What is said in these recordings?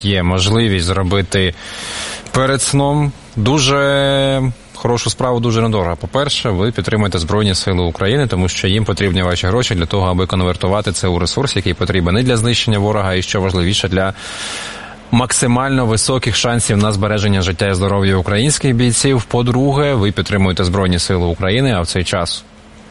Є можливість зробити перед сном дуже хорошу справу, дуже недорого. По-перше, ви підтримуєте Збройні Сили України, тому що їм потрібні ваші гроші для того, аби конвертувати це у ресурс, який потрібен і для знищення ворога, і, що важливіше, для максимально високих шансів на збереження життя і здоров'я українських бійців. По-друге, ви підтримуєте Збройні Сили України, а в цей час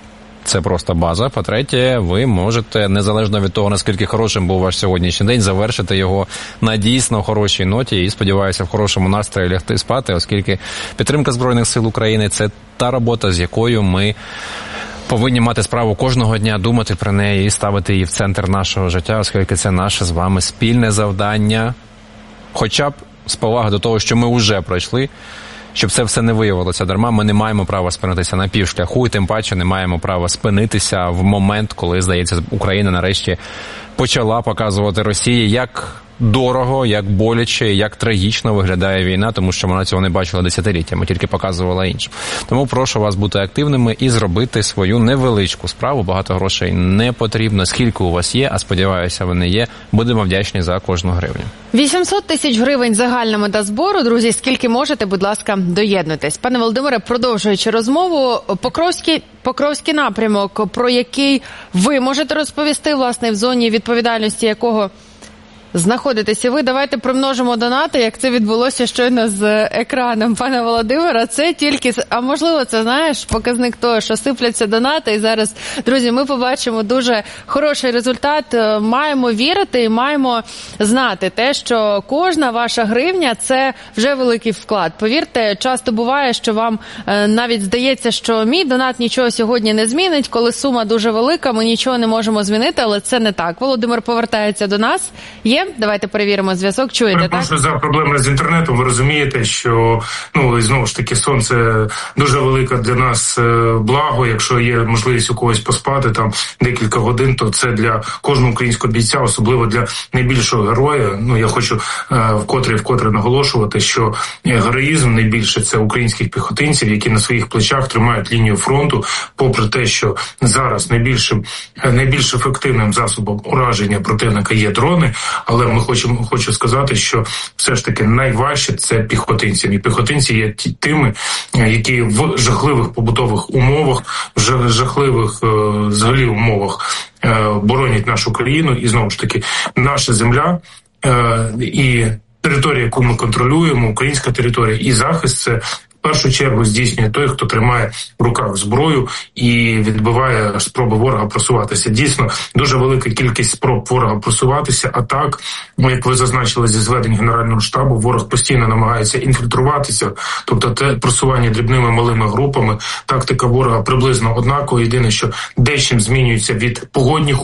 це просто база. По-третє, ви можете, незалежно від того, наскільки хорошим був ваш сьогоднішній день, завершити його на дійсно хорошій ноті і, сподіваюся, в хорошому настрої лягти спати, оскільки підтримка Збройних Сил України – це та робота, з якою ми повинні мати справу кожного дня, думати про неї і ставити її в центр нашого життя, оскільки це наше з вами спільне завдання, хоча б з поваги до того, що ми вже пройшли. Щоб це все не виявилося дарма, ми не маємо права спинитися на півшляху, і тим паче не маємо права спинитися в момент, коли, здається, Україна нарешті почала показувати Росії, як дорого, як боляче, як трагічно виглядає війна, тому що вона цього не бачила десятиліттями, тільки показувала іншим. Тому прошу вас бути активними і зробити свою невеличку справу. Багато грошей не потрібно, скільки у вас є, а сподіваюся, вони є. Будемо вдячні за кожну гривню. 800 тисяч гривень загальна мета збору. Друзі, скільки можете, будь ласка, доєднуйтесь. Пане Володимире, продовжуючи розмову, Покровський напрямок, про який ви можете розповісти, власне, в зоні відповідальності якого знаходитеся ви. Давайте примножимо донати, як це відбулося щойно з екраном пана Володимира. Це тільки, а можливо, це, знаєш, показник того, що сипляться донати. І зараз, друзі, ми побачимо дуже хороший результат. Маємо вірити і маємо знати те, що кожна ваша гривня – це вже великий вклад. Повірте, часто буває, що вам навіть здається, що мій донат нічого сьогодні не змінить. Коли сума дуже велика, ми нічого не можемо змінити, але це не так. Володимир повертається до нас. Є? Давайте перевіримо зв'язок. Чуєте, так? Прошу, за проблеми з інтернетом. Ви розумієте, що, і знову ж таки, сон – це дуже велике для нас благо. Якщо є можливість у когось поспати там декілька годин, то це для кожного українського бійця, особливо для найбільшого героя. Я хочу вкотре наголошувати, що героїзм найбільше – це українських піхотинців, які на своїх плечах тримають лінію фронту, попри те, що зараз найбільш ефективним засобом ураження противника є дрони. Але хочу сказати, що все ж таки найважче – це піхотинці. І піхотинці є тими, які в жахливих побутових умовах, в жахливих взагалі умовах боронять нашу країну. І знову ж таки, наша земля і територія, яку ми контролюємо, українська територія і захист – це в першу чергу здійснює той, хто тримає в руках зброю і відбиває спроби ворога просуватися. Дійсно, дуже велика кількість спроб ворога просуватися, а так, як ви зазначили зі зведень Генерального штабу, ворог постійно намагається інфільтруватися, тобто те просування дрібними малими групами, тактика ворога приблизно однакова, єдине, що дечим змінюється від погодних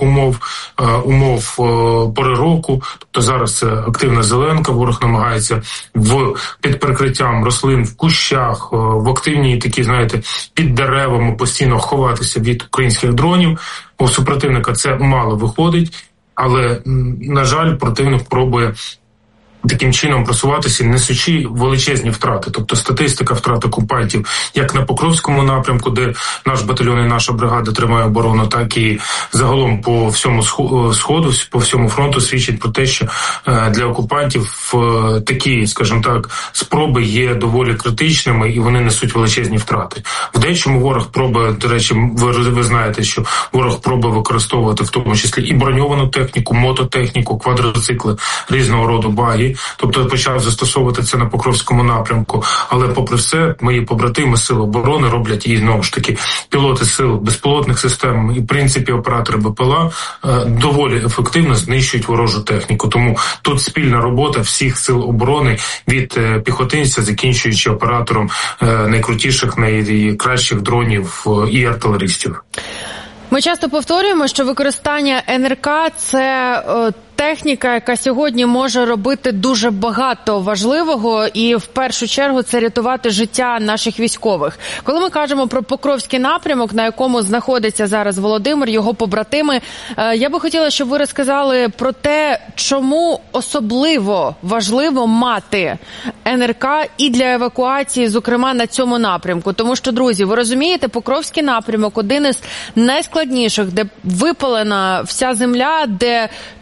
умов пори року, тобто зараз це активна зеленка, ворог намагається під прикриттям рослин в кущах, в активній такі, під деревами постійно ховатися від українських дронів. У супротивника це мало виходить, але, на жаль, противник пробує таким чином просуватися, несучи величезні втрати. Тобто статистика втрат окупантів як на Покровському напрямку, де наш батальйон і наша бригада тримає оборону, так і загалом по всьому Сходу, по всьому фронту свідчить про те, що для окупантів такі, скажімо так, спроби є доволі критичними і вони несуть величезні втрати. В деякому ворог пробує, до речі, ви знаєте, що ворог пробує використовувати в тому числі і броньовану техніку, мототехніку, квадроцикли, різного роду баги. Тобто почав застосовувати це на Покровському напрямку. Але попри все, мої побратими Сил оборони роблять, і знову ж таки пілоти сил безпілотних систем і, в принципі, оператори БПЛА доволі ефективно знищують ворожу техніку. Тому тут спільна робота всіх сил оборони від піхотинця, закінчуючи оператором найкрутіших, найкращих дронів і артилеристів. Ми часто повторюємо, що використання НРК – це техніка, яка сьогодні може робити дуже багато важливого, і в першу чергу це рятувати життя наших військових. Коли ми кажемо про Покровський напрямок, на якому знаходиться зараз Володимир, його побратими, я би хотіла, щоб ви розказали про те, чому особливо важливо мати НРК і для евакуації, зокрема, на цьому напрямку. Тому що, друзі, ви розумієте, Покровський напрямок – один із найскладніших, де випалена вся земля, де часто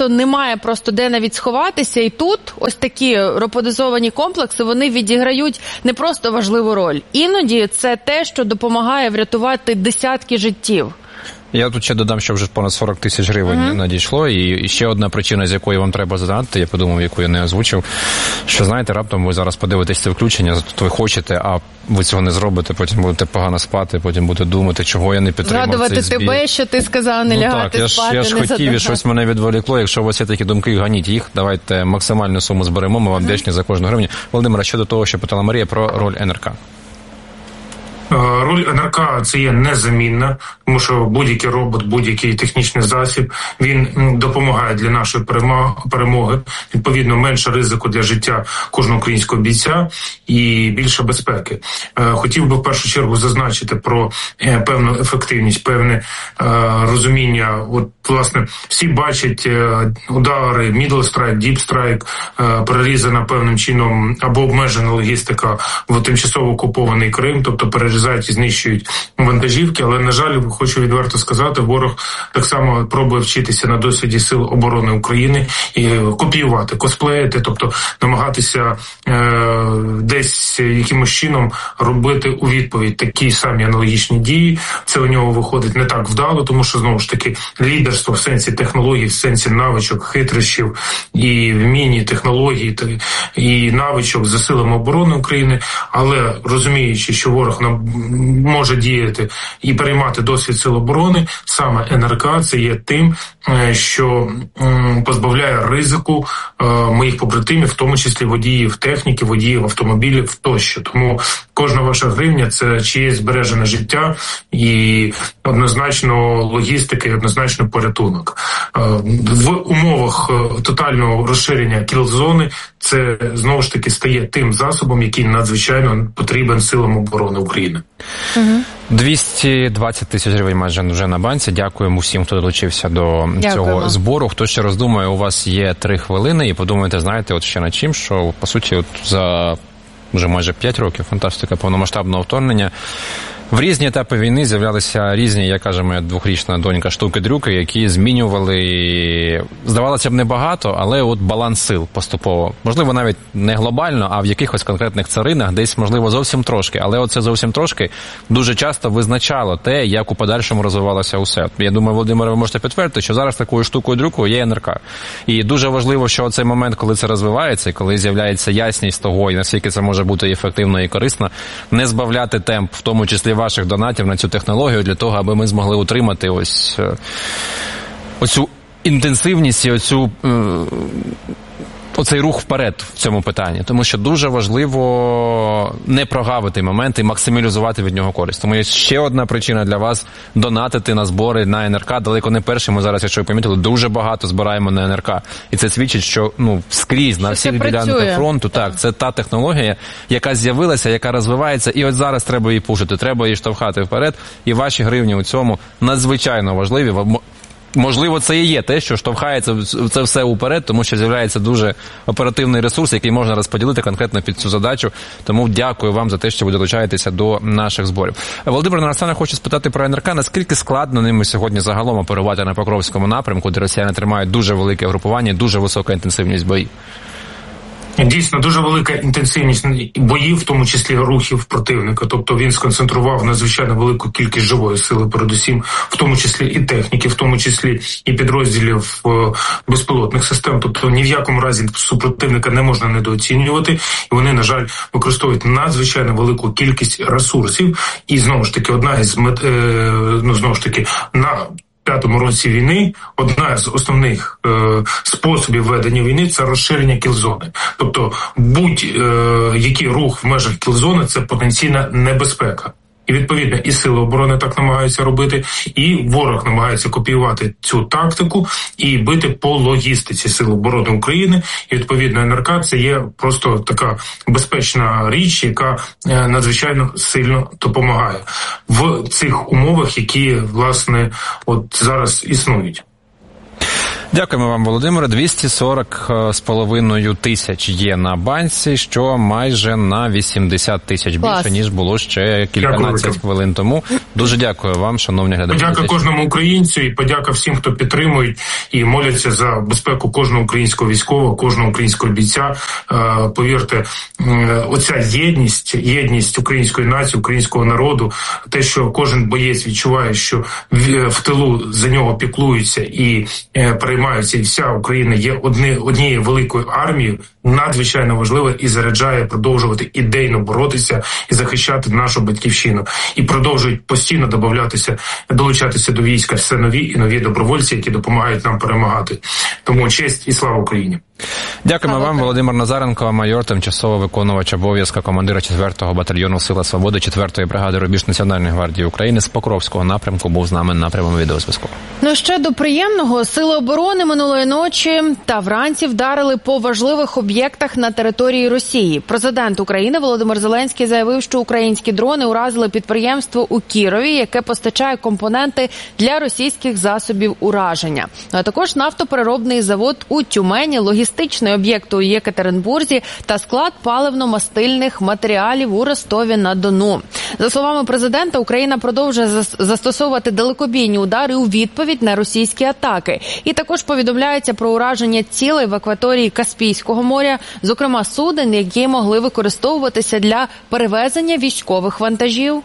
що немає просто де навіть сховатися. І тут ось такі роботизовані комплекси, вони відіграють не просто важливу роль. Іноді це те, що допомагає врятувати десятки життів. Я тут ще додам, що вже понад 40 тисяч гривень надійшло, і ще одна причина, з якої вам треба задати, я подумав, яку я не озвучив, що, знаєте, раптом ви зараз подивитесь це включення, тут ви хочете, а ви цього не зробите, потім будете погано спати, потім будете думати, чого я не підтримав згадувати цей збір. тебе, що ти сказав, не лягати спати, я ж хотів, і щось мене відволікло, якщо у вас є такі думки, ганіть їх, давайте максимальну суму зберемо, ми вам вдячні за кожну гривню. Володимира, щодо того, що питала Марія про роль НРК. Роль НРК – це є незамінна, тому що будь-який робот, будь-який технічний засіб, він допомагає для нашої перемоги. Відповідно, менше ризику для життя кожного українського бійця і більше безпеки. Хотів би в першу чергу зазначити про певну ефективність, певне розуміння. От, власне, всі бачать удари, middle strike, deep strike, перерізана певним чином або обмежена логістика в тимчасово окупований Крим, тобто перерізають і знищують вантажівки, але, на жаль, хочу відверто сказати, ворог так само пробує вчитися на досвіді Сил оборони України і копіювати, косплеїти, тобто намагатися десь якимось чином робити у відповідь такі самі аналогічні дії. Це у нього виходить не так вдало, тому що, знову ж таки, лідерство в сенсі технологій, в сенсі навичок, хитрощів і вмінь, технологій і навичок за Силами оборони України, але розуміючи, що ворог може діяти і переймати досвід Сил оборони, саме НРК це є тим, що позбавляє ризику моїх побратимів, в тому числі водіїв техніки, водіїв автомобілів тощо. Тому кожна ваша гривня – це чиєсь збережене життя і однозначно логістика і однозначно порятунок. В умовах тотального розширення кіл-зони це, знову ж таки, стає тим засобом, який надзвичайно потрібен Силам оборони України. 220 тисяч гривень майже вже на банці. Дякуємо всім, хто долучився до цього збору. Хто ще роздумує, у вас є 3 хвилини і подумайте, знаєте, от ще над чим, що, по суті, от за вже майже 5 років фантастика повномасштабного вторгнення в різні етапи війни з'являлися різні, як каже моя 2-річна донька, штуки-дрюки, які змінювали, здавалося б, небагато, але от баланс сил поступово. Можливо, навіть не глобально, а в якихось конкретних царинах, десь, можливо, зовсім трошки. Але оце зовсім трошки дуже часто визначало те, як у подальшому розвивалося усе. Я думаю, Володимире, ви можете підтвердити, що зараз такою штукою-дрюкою є НРК. І дуже важливо, що оцей момент, коли це розвивається, коли з'являється ясність того, і наскільки це може бути ефективно і корисно, не збавляти темп, в тому числі ваших донатів на цю технологію, для того, аби ми змогли утримати оцю інтенсивність і оцей рух вперед в цьому питанні. Тому що дуже важливо не прогавити момент і максималізувати від нього користь. Тому є ще одна причина для вас донатити на збори на НРК. Далеко не перші. Ми зараз, якщо ви помітили, дуже багато збираємо на НРК. І це свідчить, що скрізь, на всіх ділянках фронту, так, це та технологія, яка з'явилася, яка розвивається, і от зараз треба її пушити, треба її штовхати вперед. І ваші гривні у цьому надзвичайно важливі. Можливо, це і є те, що штовхається це все уперед, тому що з'являється дуже оперативний ресурс, який можна розподілити конкретно під цю задачу. Тому дякую вам за те, що ви долучаєтеся до наших зборів. Володимир, наостанок хочу спитати про НРК. Наскільки складно ними сьогодні загалом оперувати на Покровському напрямку, де росіяни тримають дуже велике групування, дуже висока інтенсивність боїв? Дійсно, дуже велика інтенсивність боїв, в тому числі рухів противника. Тобто він сконцентрував надзвичайно велику кількість живої сили, передусім, в тому числі і техніки, в тому числі і підрозділів безпілотних систем. Тобто ні в якому разі супротивника не можна недооцінювати. І вони, на жаль, використовують надзвичайно велику кількість ресурсів. І, знову ж таки, одна із на 5-му році війни одна з основних способів ведення війни – це розширення кіл-зони. Тобто будь-який рух в межах кіл-зони – це потенційна небезпека. І, відповідно, і Сили оборони так намагаються робити, і ворог намагається копіювати цю тактику і бити по логістиці Сил оборони України. І, відповідно, НРК – це є просто така безпечна річ, яка надзвичайно сильно допомагає в цих умовах, які, власне, от зараз існують. Дякуємо вам, Володимире. 240,5 тисяч є на банці, що майже на 80 тисяч більше, ніж було ще кільканадцять хвилин тому. Дуже дякую вам, шановні глядачі. Подяка кожному українцю і подяка всім, хто підтримують і моляться за безпеку кожного українського військового, кожного українського бійця. Повірте, оця єдність української нації, українського народу, те, що кожен боєць відчуває, що в тилу за нього піклуються і переймаються, і вся Україна є однією великою армією, надзвичайно важливо і заряджає продовжувати ідейно боротися і захищати нашу батьківщину. І продовжують постійно долучатися до війська все нові і нові добровольці, які допомагають нам перемагати. Тому честь і слава Україні. Дякуємо вам, Володимир Назаренко, майор, тимчасово виконувач обов'язка командира 4-го батальйону Сила Свободи 4-ї бригади Рубіж Національної гвардії України з Покровського напрямку був з нами на прямому відеозв'язку. Ну, ще до приємного. Сили оборони минулої ночі та вранці вдарили по важливих об'єктах на території Росії. Президент України Володимир Зеленський заявив, що українські дрони уразили підприємство у Кірові, яке постачає компоненти для російських засобів ураження. А також нафтопереробний завод у Тюмені, логістичний об'єкт у Єкатеринбурзі та склад паливно-мастильних матеріалів у Ростові-на-Дону. За словами президента, Україна продовжує застосовувати далекобійні удари у відповідь на російські атаки. І також повідомляється про ураження цілей в акваторії Каспійського моря, зокрема суден, які могли використовуватися для перевезення військових вантажів.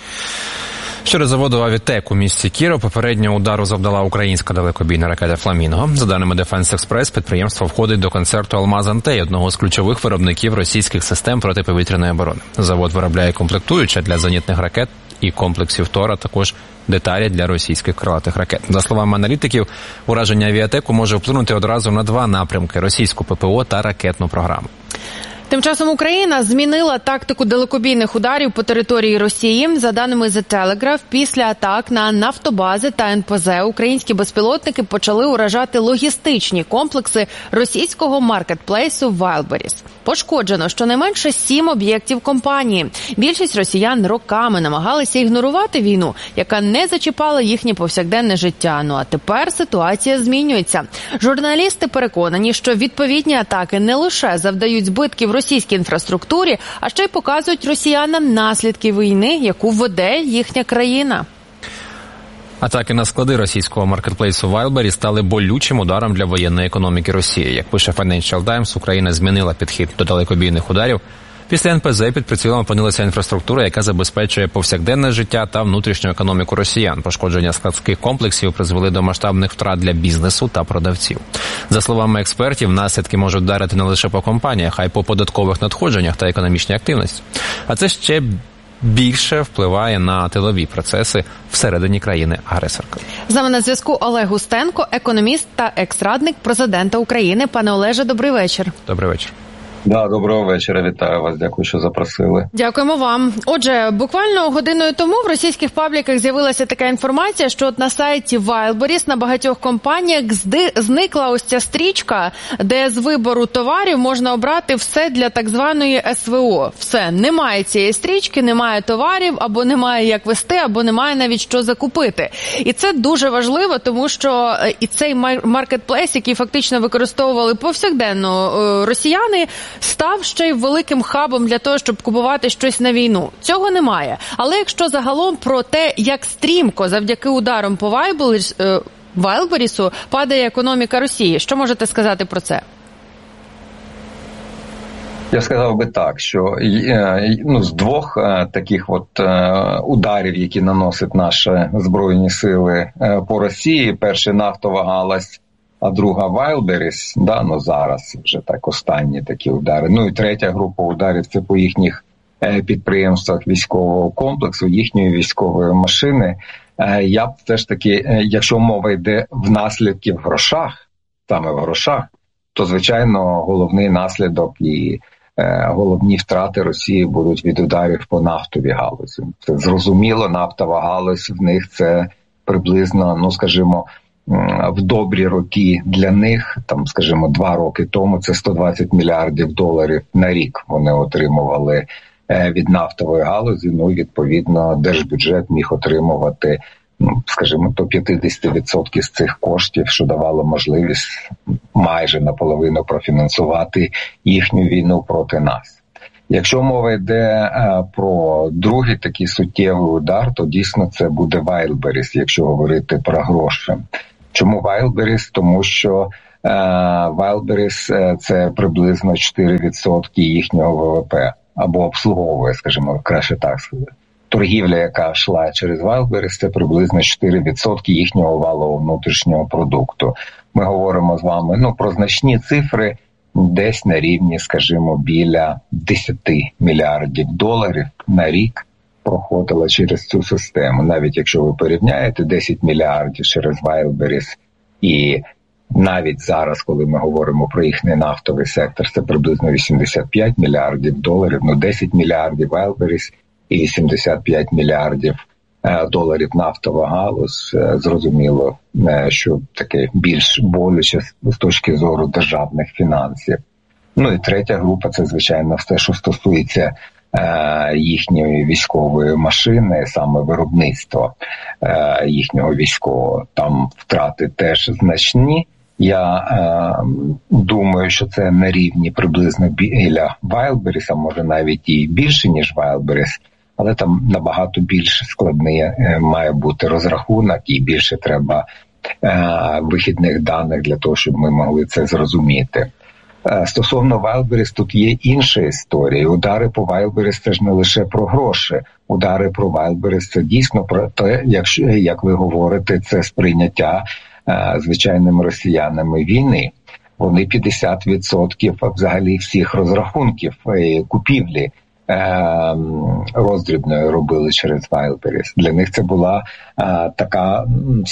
Щодо заводу «Авітек» у місті Кіров, попереднього удару завдала українська далекобійна ракета «Фламінго». За даними Defense Express, підприємство входить до концерну «Алмаз-Антей», одного з ключових виробників російських систем протиповітряної оборони. Завод виробляє комплектуючі для зенітних ракет і комплексів ТОР, а також деталі для російських крилатих ракет. За словами аналітиків, ураження «Авіатеку» може вплинути одразу на два напрямки – російську ППО та ракетну програму. Тим часом Україна змінила тактику далекобійних ударів по території Росії. За даними The Telegraph, після атак на нафтобази та НПЗ українські безпілотники почали уражати логістичні комплекси російського маркетплейсу Wildberries. Пошкоджено щонайменше 7 об'єктів компанії. Більшість росіян роками намагалися ігнорувати війну, яка не зачіпала їхнє повсякденне життя. Ну а тепер ситуація змінюється. Журналісти переконані, що відповідні атаки не лише завдають збитків російській інфраструктурі, а ще й показують росіянам наслідки війни, яку веде їхня країна. Атаки на склади російського маркетплейсу Wildberries стали болючим ударом для воєнної економіки Росії. Як пише Financial Times, Україна змінила підхід до далекобійних ударів. Після НПЗ під прицілом опинилася інфраструктура, яка забезпечує повсякденне життя та внутрішню економіку росіян. Пошкодження складських комплексів призвели до масштабних втрат для бізнесу та продавців. За словами експертів, наслідки можуть вдарити не лише по компаніях, а й по податкових надходженнях та економічній активності. А це ще більше впливає на тилові процеси всередині країни-агресорки. З нами на зв'язку Олег Устенко, економіст та екс-радник президента України. Пане Олеже, добрий вечір. Добрий вечір. Да, доброго вечора, вітаю вас, дякую, що запросили. Дякуємо вам. Отже, буквально годиною тому в російських пабліках з'явилася така інформація, що от на сайті Wildberries на багатьох компаніях зникла ось ця стрічка, де з вибору товарів можна обрати все для так званої СВО. Все, немає цієї стрічки, немає товарів, або немає як вести, або немає навіть що закупити. І це дуже важливо, тому що і цей маркетплейс, який фактично використовували повсякденно росіяни, став ще й великим хабом для того, щоб купувати щось на війну. Цього немає. Але якщо загалом про те, як стрімко завдяки ударам по Wildberries падає економіка Росії, що можете сказати про це? Я сказав би так, що з двох таких ударів, які наносять наші Збройні сили по Росії, перший нафтова галузь, а друга Wildberries, зараз вже так останні такі удари. Ну і третя група ударів – це по їхніх підприємствах військового комплексу, їхньої військової машини. Я б все ж таки, якщо мова йде в наслідки в грошах, саме в грошах, то, звичайно, головний наслідок і головні втрати Росії будуть від ударів по нафтовій галузі. Це зрозуміло, нафтова галузь в них це приблизно, в добрі роки для них, 2 роки тому, це $120 мільярдів на рік вони отримували від нафтової галузі. Ну, відповідно, держбюджет міг отримувати, до 50% з цих коштів, що давало можливість майже наполовину профінансувати їхню війну проти нас. Якщо мова йде про другий такий суттєвий удар, то дійсно це буде Wildberries, якщо говорити про гроші. Чому Wildberries? Тому що Wildberries – це приблизно 4% їхнього ВВП, або обслуговує, скажімо, краще так сказати. Торгівля, яка йшла через Wildberries, це приблизно 4% їхнього валового внутрішнього продукту. Ми говоримо з вами про значні цифри, десь на рівні, скажімо, біля 10 мільярдів доларів на рік проходило через цю систему. Навіть якщо ви порівняєте 10 мільярдів через Wildberries і навіть зараз, коли ми говоримо про їхній нафтовий сектор, це приблизно 85 мільярдів доларів, 10 мільярдів Wildberries і 85 мільярдів доларів нафтова галузь, зрозуміло, що таке більш болюче з точки зору державних фінансів. І третя група – це, звичайно, все, що стосується їхньої військової машини, саме виробництва їхнього військового. Там втрати теж значні. Я думаю, що це на рівні приблизно біля Wildberries, а може навіть і більше, ніж Wildberries, але там набагато більш складний має бути розрахунок і більше треба вихідних даних для того, щоб ми могли це зрозуміти. Стосовно Wildberries, тут є інша історія. Удари по Wildberries – це ж не лише про гроші. Удари про Wildberries – це дійсно про те, як ви говорите, це сприйняття звичайними росіянами війни. Вони 50% взагалі всіх розрахунків купівлі роздрібною робили через Wildberries. Для них це була така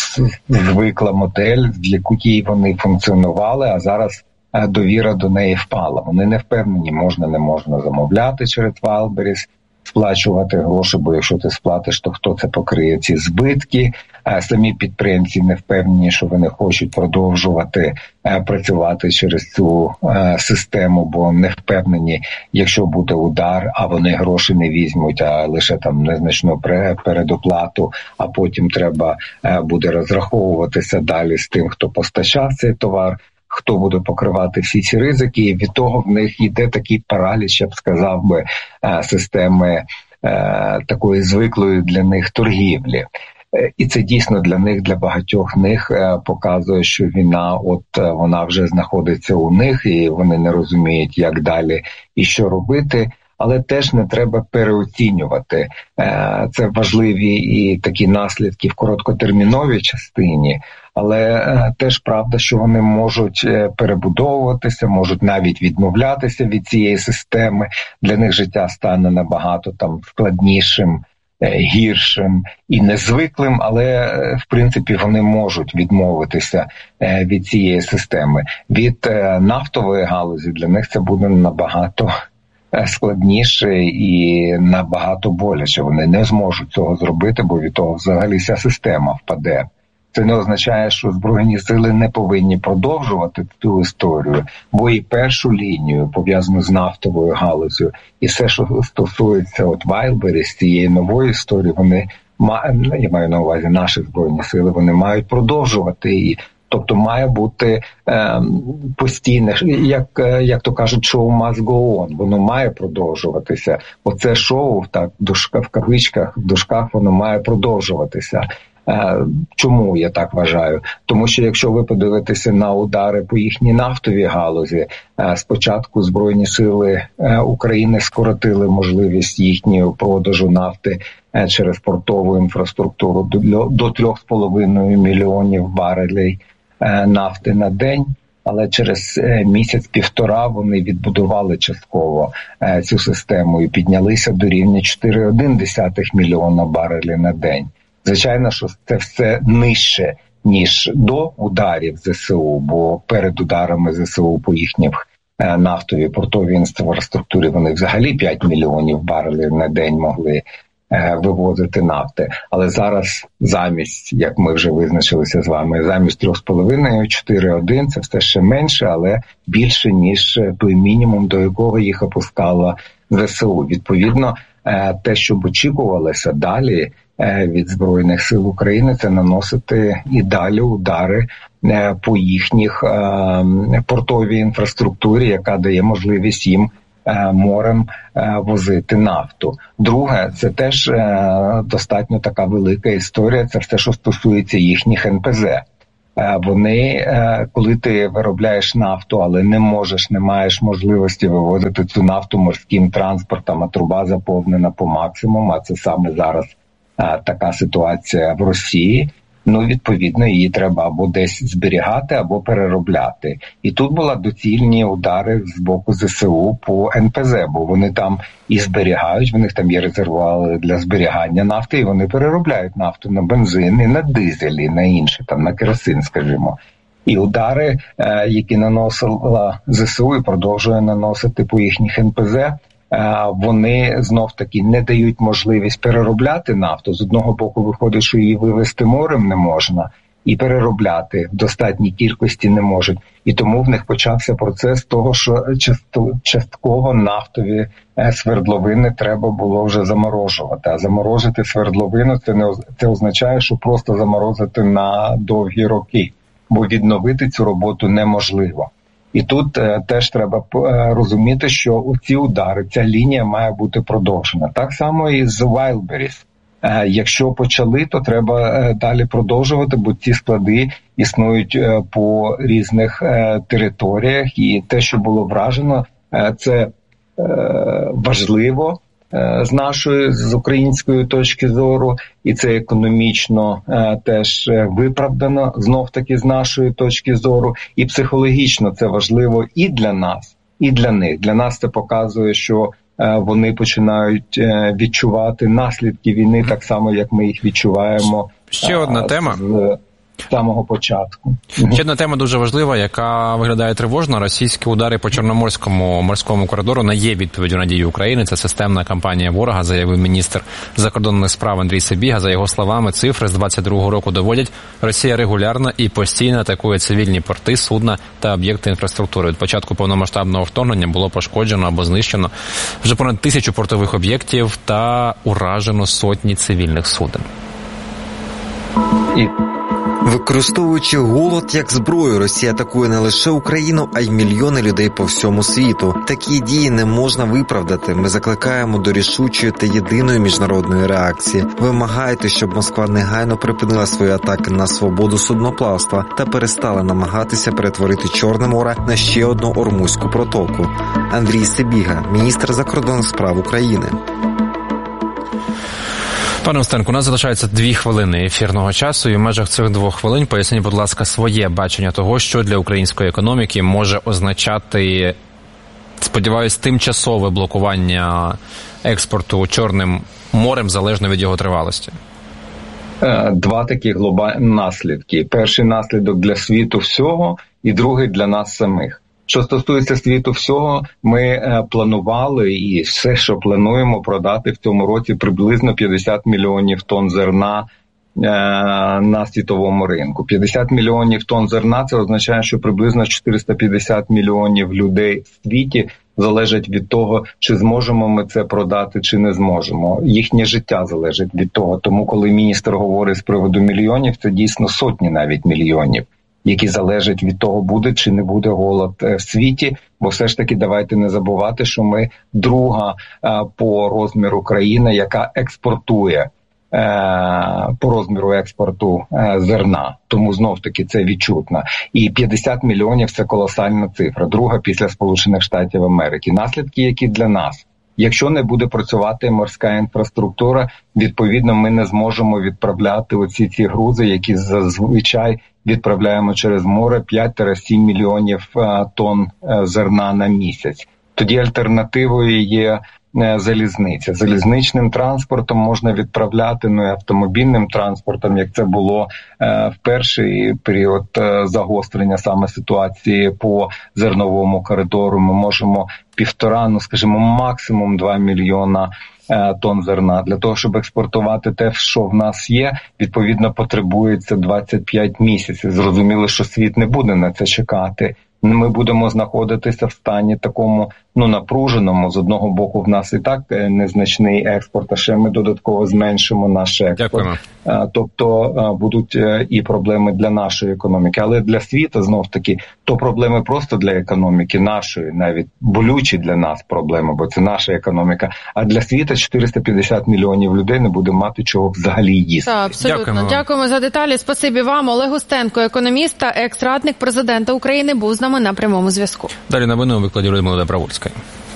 звикла модель, в якій вони функціонували, а зараз довіра до неї впала. Вони не впевнені, можна, не можна замовляти через Wildberries, сплачувати гроші, бо якщо ти сплатиш, то хто це покриє ці збитки. Самі підприємці не впевнені, що вони хочуть продовжувати працювати через цю систему, бо не впевнені, якщо буде удар, а вони гроші не візьмуть, а лише там незначну передоплату, а потім треба буде розраховуватися далі з тим, хто постачав цей товар, хто буде покривати всі ці ризики, і від того в них йде такий параліч, я б сказав би, системи такої звиклої для них торгівлі. І це дійсно для них, для багатьох них показує, що війна, вона вже знаходиться у них, і вони не розуміють, як далі і що робити. Але теж не треба переоцінювати. Це важливі і такі наслідки в короткотерміновій частині, але теж правда, що вони можуть перебудовуватися, можуть навіть відмовлятися від цієї системи. Для них життя стане набагато складнішим, гіршим і незвиклим, але, в принципі, вони можуть відмовитися від цієї системи. Від нафтової галузі для них це буде набагато складніше і набагато боляче. Вони не зможуть цього зробити, бо від того взагалі вся система впаде. Це не означає, що Збройні сили не повинні продовжувати цю історію, бо і першу лінію, пов'язану з нафтовою галузю, і все, що стосується Wildberries, цієї нової історії, вони, я маю на увазі наші Збройні сили, вони мають продовжувати її. Тобто має бути постійне, як то кажуть, шоу must go on, воно має продовжуватися. Оце шоу, так, в кавичках, в дужках, воно має продовжуватися. Чому я так вважаю? Тому що якщо ви подивитеся на удари по їхній нафтовій галузі, спочатку Збройні сили України скоротили можливість їхнього продажу нафти через портову інфраструктуру до 3,5 мільйонів барелей нафти на день, але через місяць-півтора вони відбудували частково цю систему і піднялися до рівня 4,1 мільйона барелів на день. Звичайно, що це все нижче, ніж до ударів ЗСУ, бо перед ударами ЗСУ по їхніх нафтовій портовій інфраструктурі вони взагалі 5 мільйонів барелів на день могли вивозити нафти. Але зараз замість, як ми вже визначилися з вами, замість 3,5, 4,1, це все ще менше, але більше, ніж той мінімум, до якого їх опускало ЗСУ. Відповідно, те, що б очікувалося далі від Збройних сил України, це наносити і далі удари по їхніх портовій інфраструктурі, яка дає можливість їм морем возити нафту. Друге, це теж достатньо така велика історія, це все, що стосується їхніх НПЗ. Вони, коли ти виробляєш нафту, але не маєш можливості вивозити цю нафту морським транспортом, а труба заповнена по максимуму, а це саме зараз така ситуація в Росії, відповідно, її треба або десь зберігати, або переробляти. І тут були доцільні удари з боку ЗСУ по НПЗ, бо вони там і зберігають, в них там є резервуари для зберігання нафти, і вони переробляють нафту на бензин, і на дизель, і на інше, там на керосин, скажімо. І удари, які наносила ЗСУ і продовжує наносити по їхніх НПЗ, вони знов-таки не дають можливість переробляти нафту. З одного боку виходить, що її вивезти морем не можна, і переробляти в достатній кількості не можуть. І тому в них почався процес того, що частково нафтові свердловини треба було вже заморожувати. А заморозити свердловину це означає, що просто заморозити на довгі роки, бо відновити цю роботу неможливо. І тут теж треба розуміти, що ці удари, ця лінія має бути продовжена. Так само і з Wildberries. Якщо почали, то треба далі продовжувати, бо ці склади існують по різних територіях. І те, що було вражено, це важливо з української точки зору, і це економічно теж виправдано, знов-таки з нашої точки зору, і психологічно це важливо і для нас, і для них. Для нас це показує, що вони починають відчувати наслідки війни так само, як ми їх відчуваємо. Ще одна тема. З самого початку. Ще одна тема дуже важлива, яка виглядає тривожно. Російські удари по Чорноморському морському коридору не є відповіддю на дії України. Це системна кампанія ворога, заявив міністр закордонних справ Андрій Сибіга. За його словами, цифри з 22-го року доводять, Росія регулярно і постійно атакує цивільні порти, судна та об'єкти інфраструктури. Від початку повномасштабного вторгнення було пошкоджено або знищено вже понад 1000 портових об'єктів та уражено сотні цивільних суден. Використовуючи голод як зброю, Росія атакує не лише Україну, а й мільйони людей по всьому світу. Такі дії не можна виправдати. Ми закликаємо до рішучої та єдиної міжнародної реакції. Вимагайте, щоб Москва негайно припинила свої атаки на свободу судноплавства та перестала намагатися перетворити Чорне море на ще одну Ормузьку протоку. Андрій Сибіга, міністр закордонних справ України. Пане Устенко, у нас залишається 2 хвилини ефірного часу, і в межах цих 2 хвилин поясніть, будь ласка, своє бачення того, що для української економіки може означати, сподіваюсь, тимчасове блокування експорту Чорним морем, залежно від його тривалості. 2 такі глобальні наслідки. Перший наслідок для світу всього, і другий для нас самих. Що стосується світу всього, ми планували і все, що плануємо продати в цьому році приблизно 50 мільйонів тонн зерна на світовому ринку. 50 мільйонів тонн зерна – це означає, що приблизно 450 мільйонів людей в світі залежать від того, чи зможемо ми це продати, чи не зможемо. Їхнє життя залежить від того. Тому, коли міністр говорить з приводу мільйонів, це дійсно сотні навіть мільйонів, які залежать від того, буде чи не буде голод в світі. Бо все ж таки давайте не забувати, що ми друга по розміру країна, яка експортує по розміру експорту зерна. Тому знов-таки це відчутно. І 50 мільйонів – це колосальна цифра. Друга після Сполучених Штатів Америки. Наслідки, які для нас. Якщо не буде працювати морська інфраструктура, відповідно ми не зможемо відправляти ці грузи, які зазвичай відправляємо через море, 5-7 мільйонів тонн зерна на місяць. Тоді альтернативою є залізниця. Залізничним транспортом можна відправляти, і автомобільним транспортом, як це було в перший період загострення саме ситуації по зерновому коридору. Ми можемо 1,5, скажімо, максимум 2 мільйона тонн зерна. Для того, щоб експортувати те, що в нас є, відповідно потребується 25 місяців. Зрозуміло, що світ не буде на це чекати. Ми будемо знаходитися в стані такому, напруженому. З одного боку, в нас і так незначний експорт, а ще ми додатково зменшимо наш експорт. Дякуємо. тобто будуть і проблеми для нашої економіки. Але для світу, знов таки, то проблеми просто для економіки нашої, навіть болючі для нас проблеми, бо це наша економіка. А для світу 450 мільйонів людей не буде мати чого взагалі їсти. Так, абсолютно. Дякуємо за деталі. Спасибі вам. Олег Устенко, економіст та екс-радник президента України, був з нами на прямому зв'язку. Далі новини у викладі Людмили Добровольської.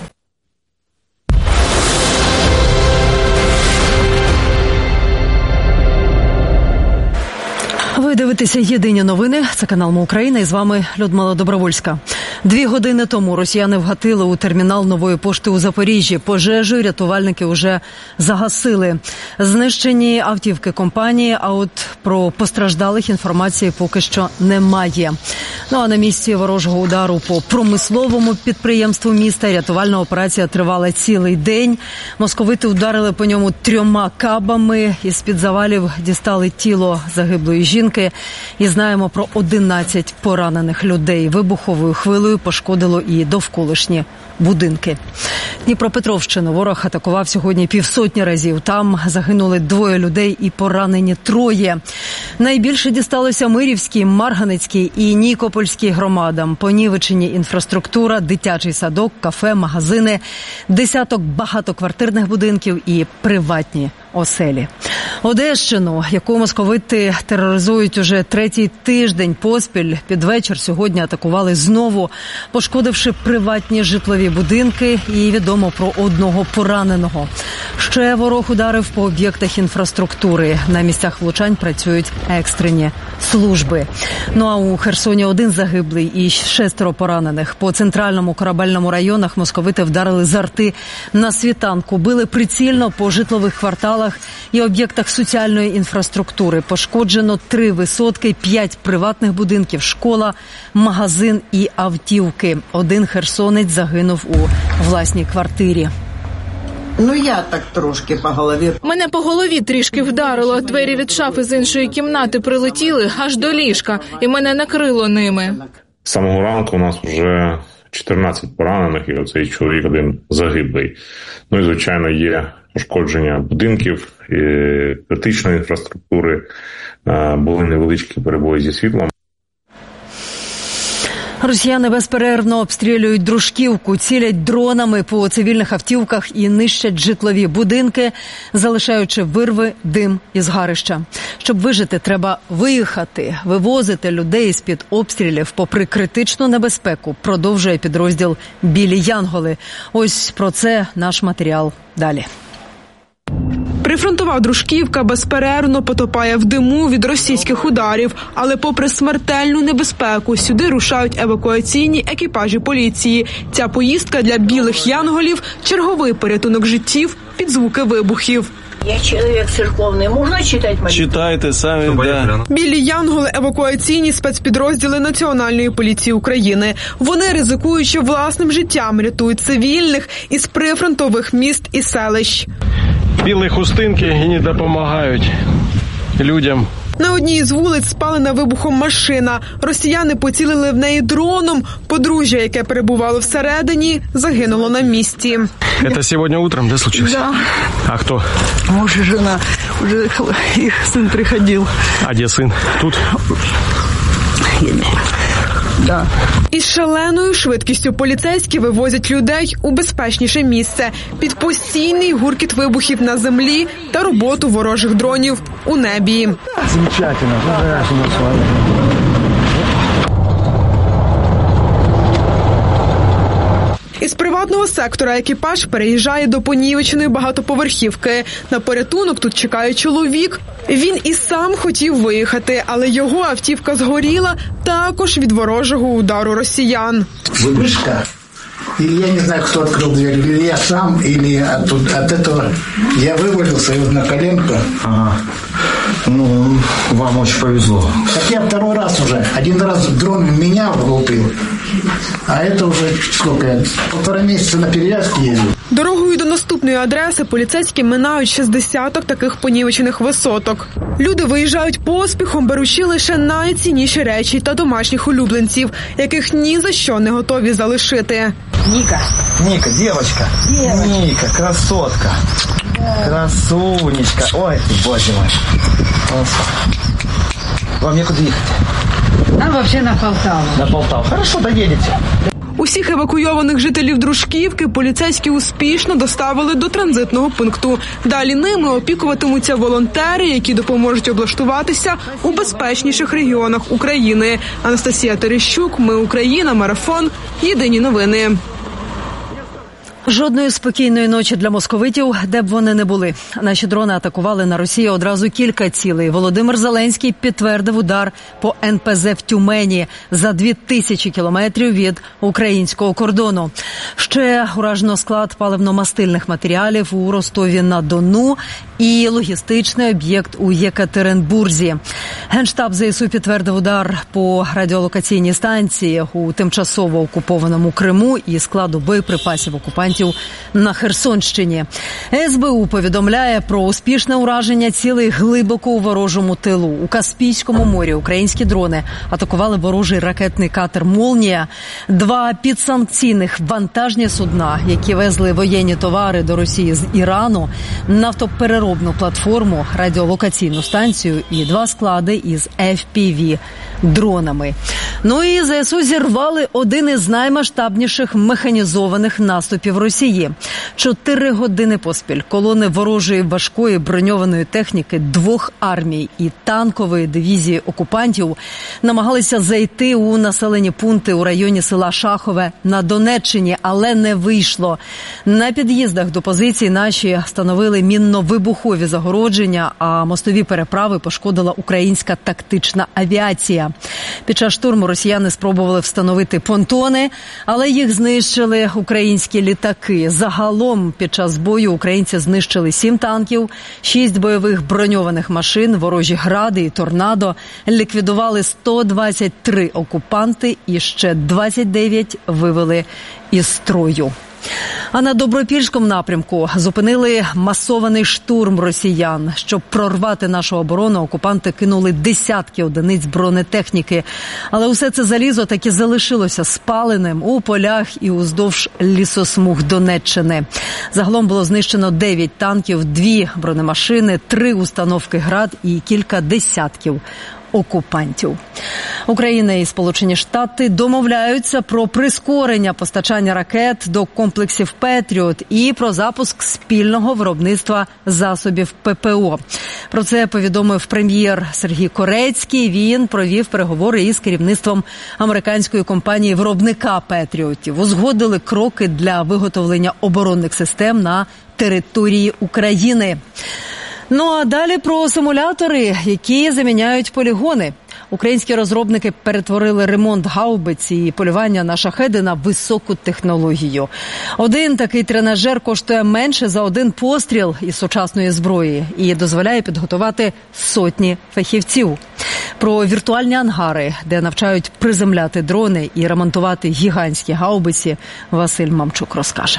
Ви дивитеся «Єдині новини». Це канал «Ми Україна» і з вами Людмила Добровольська. 2 години тому росіяни вгатили у термінал Нової пошти у Запоріжжі. Пожежу рятувальники вже загасили. Знищені автівки компанії, а от про постраждалих інформації поки що немає. Ну а на місці ворожого удару по промисловому підприємству міста рятувальна операція тривала цілий день. Московити ударили по ньому 3 кабами. Із-під завалів дістали тіло загиблої жінки. І знаємо про 11 поранених людей. Вибуховою хвилею пошкодило і довколишні будинки. Дніпропетровщину ворог атакував сьогодні 500 разів. Там загинули 2 людей і поранені 3. Найбільше дісталося Мирівській, Марганецькій і Нікопольській громадам. Понівечені інфраструктура, дитячий садок, кафе, магазини, десяток багатоквартирних будинків і приватні оселі. Одещину, яку московити тероризують уже 3-й тиждень поспіль, під вечір сьогодні атакували знову, пошкодивши приватні житлові будинки, і відомо про 1 пораненого. Ще ворог ударив по об'єктах інфраструктури. На місцях влучань працюють екстрені служби. Ну а у Херсоні 1 загиблий і 6 поранених. По центральному корабельному районах московити вдарили з арти на світанку. Били прицільно по житлових кварталах і об'єктах соціальної інфраструктури. Пошкоджено 3 висотки, 5 приватних будинків, школа, магазин і автівки. 1 херсонець загинув у власній квартирі. Ну, я так трошки по голові. Мене по голові трішки вдарило. Двері від шафи з іншої кімнати прилетіли аж до ліжка, і мене накрило ними. З самого ранку у нас вже 14 поранених, і оцей чоловік 1 загиблий. Ну і, звичайно, є пошкодження будинків, і критичної інфраструктури, були невеличкі перебої зі світлом. Росіяни безперервно обстрілюють Дружківку, цілять дронами по цивільних автівках і нищать житлові будинки, залишаючи вирви, дим і згарища. Щоб вижити, треба виїхати, вивозити людей з-під обстрілів попри критичну небезпеку, продовжує підрозділ «Білі Янголи». Ось про це наш матеріал далі. Прифронтова Дружківка безперервно потопає в диму від російських ударів. Але попри смертельну небезпеку, сюди рушають евакуаційні екіпажі поліції. Ця поїздка для білих янголів – черговий порятунок життів під звуки вибухів. Я чоловік церковний, можна читати молитву? Читайте самі, да. Білі янголи – евакуаційні спецпідрозділи Національної поліції України. Вони, ризикуючи власним життям, рятують цивільних із прифронтових міст і селищ. Білі хустинки і не допомагають людям. На одній із вулиць спалена вибухом машина. Росіяни поцілили в неї дроном. Подружжя, яке перебувало всередині, загинуло на місці. Это сегодня утром, да, случилось? Да. А кто? Муж и жена. Уже их сын приходил. А где сын? Тут? Да. Із шаленою швидкістю поліцейські вивозять людей у безпечніше місце під постійний гуркіт вибухів на землі та роботу ворожих дронів у небі. Замечательно. Із приватного сектора екіпаж переїжджає до понівеченої багатоповерхівки. На порятунок тут чекає чоловік. Він і сам хотів виїхати, але його автівка згоріла також від ворожого удару росіян. Вспышка. Или я не знаю, кто открыл дверь, или я сам, или от этого я вывалился на коленку. Ага. Ну, вам очень повезло. Так я 2 раз уже. 1 раз дрон меня влупил, а это уже сколько я? 1,5 месяца на перевязке езжу. Дорогою до наступної адреси поліцейські минають 60 таких понівечених висоток. Люди виїжджають поспіхом, беручи лише найцінніші речі та домашніх улюбленців, яких ні за що не готові залишити. Ника, девочка. Ника, красотка. Красунечка. Ой, ты, боже мой. Вам некуда ехать? Нам вообще на Полтаву. На Полтаву. Хорошо, доедете. Усіх евакуйованих жителів Дружківки поліцейські успішно доставили до транзитного пункту. Далі ними опікуватимуться волонтери, які допоможуть облаштуватися у безпечніших регіонах України. Анастасія Терещук, Ми Україна, Марафон, Єдині новини. Жодної спокійної ночі для московитів, де б вони не були. Наші дрони атакували на Росію одразу кілька цілей. Володимир Зеленський підтвердив удар по НПЗ в Тюмені за 2000 кілометрів від українського кордону. Ще уражено склад паливно-мастильних матеріалів у Ростові-на-Дону і логістичний об'єкт у Єкатеринбурзі. Генштаб ЗСУ підтвердив удар по радіолокаційній станції у тимчасово окупованому Криму і складу боєприпасів окупантів на Херсонщині. СБУ повідомляє про успішне ураження цілей глибоко у ворожому тилу. У Каспійському морі українські дрони атакували ворожий ракетний катер «Молнія», 2 підсанкційних вантажні судна, які везли воєнні товари до Росії з Ірану, нафтопереробну платформу, радіолокаційну станцію і 2 склади із FPV-дронами. Ну і ЗСУ зірвали один із наймасштабніших механізованих наступів Росії. 4 години поспіль колони ворожої важкої броньованої техніки 2 армій і танкової дивізії окупантів намагалися зайти у населені пункти у районі села Шахове на Донеччині, але не вийшло. На під'їздах до позицій наші встановили мінно-вибухові загородження, а мостові переправи пошкодила українська тактична авіація. Під час штурму росіяни спробували встановити понтони, але їх знищили українські літаки. Загалом під час бою українці знищили 7 танків, 6 бойових броньованих машин, ворожі гради і торнадо, ліквідували 123 окупанти і ще 29 вивели із строю. А на Добропільському напрямку зупинили масований штурм росіян. Щоб прорвати нашу оборону, окупанти кинули десятки одиниць бронетехніки. Але усе це залізо таки залишилося спаленим у полях і уздовж лісосмуг Донеччини. Загалом було знищено 9 танків, 2 бронемашини, 3 установки «Град» і кілька десятків окупантів. Україна і Сполучені Штати домовляються про прискорення постачання ракет до комплексів «Петріот» і про запуск спільного виробництва засобів ППО. Про це повідомив прем'єр Сергій Корецький. Він провів переговори із керівництвом американської компанії-виробника «Петріотів». Узгодили кроки для виготовлення оборонних систем на території України. Ну а далі про симулятори, які заміняють полігони. Українські розробники перетворили ремонт гаубиць і полювання на шахеди на високу технологію. Один такий тренажер коштує менше за 1 постріл із сучасної зброї і дозволяє підготувати сотні фахівців. Про віртуальні ангари, де навчають приземляти дрони і ремонтувати гігантські гаубиці, Василь Мамчук розкаже.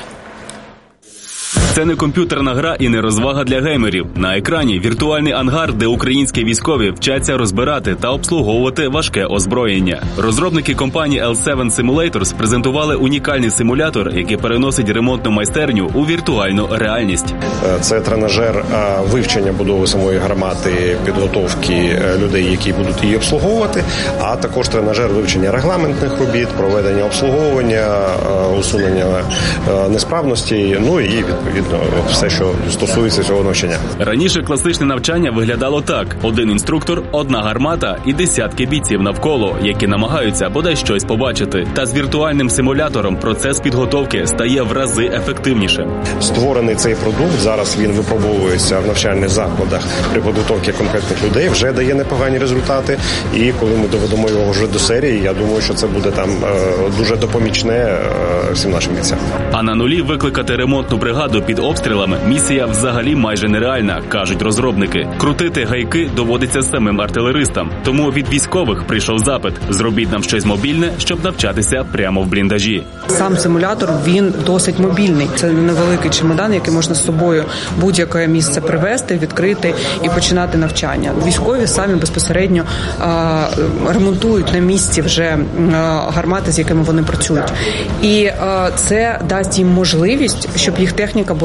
Це не комп'ютерна гра і не розвага для геймерів. На екрані віртуальний ангар, де українські військові вчаться розбирати та обслуговувати важке озброєння. Розробники компанії L7 Simulators презентували унікальний симулятор, який переносить ремонтну майстерню у віртуальну реальність. Це тренажер вивчення будови самої гармати, підготовки людей, які будуть її обслуговувати, а також тренажер вивчення регламентних робіт, проведення обслуговування, усунення несправності, ну і відповідно все, що стосується цього навчання. Раніше класичне навчання виглядало так: один інструктор, одна гармата і десятки бійців навколо, які намагаються бодай щось побачити. Та з віртуальним симулятором процес підготовки стає в рази ефективнішим. Створений цей продукт, зараз він випробовується в навчальних закладах при підготовці конкретних людей, вже дає непогані результати. І коли ми доведемо його вже до серії, я думаю, що це буде там дуже допомічне всім нашим бійцям. А на нулі викликати ремонтну бригаду під обстрілами місія взагалі майже нереальна, кажуть розробники. Крутити гайки доводиться самим артилеристам. Тому від військових прийшов запит: зробіть нам щось мобільне, щоб навчатися прямо в бліндажі. Сам симулятор, він досить мобільний. Це невеликий чемодан, який можна з собою будь-яке місце привезти, відкрити і починати навчання. Військові самі безпосередньо ремонтують на місці вже гармати, з якими вони працюють. І це дасть їм можливість, щоб їх техніка була